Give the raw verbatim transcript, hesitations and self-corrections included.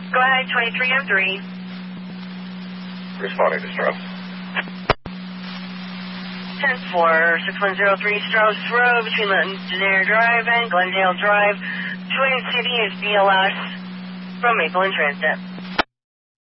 Go ahead, twenty-three oh three. Responding to Strauss. ten four, six one zero three Strauss Road between Legendary Drive and Glendale Drive. Twin City is B L S from Maple and Transit.